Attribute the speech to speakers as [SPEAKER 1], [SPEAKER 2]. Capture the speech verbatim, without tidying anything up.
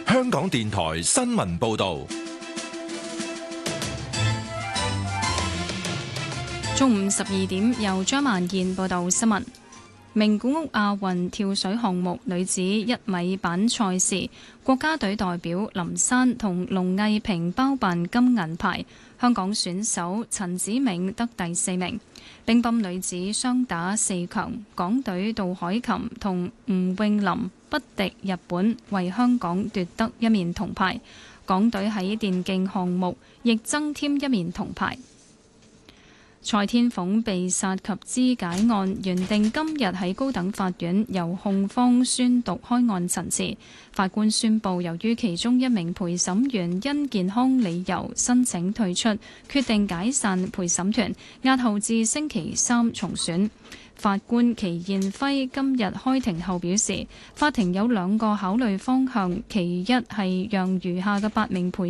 [SPEAKER 1] 香港電台新聞報道。
[SPEAKER 2] 中午十二點，由張萬燕報道新聞。名古屋亞運跳水項目女子一米板賽事，國家隊代表林珊同龍藝萍包辦金銀牌，香港選手陳子銘得第四名。乒乓女子雙打四強，港隊杜海琴同吳詠琳不敵日本，為香港奪得一面銅牌。港隊喺電競項目亦增添一面銅牌。蔡天鳳被殺及肢解案原定今日喺高等法院由控方宣讀開案陳詞，法官宣布由於其中一名陪審員因健康理由申請退出，決定解散陪審團，押後至星期三重選。法官祁燕輝今日開庭後表示，法庭有兩個考慮方向，其一係讓餘下嘅八名陪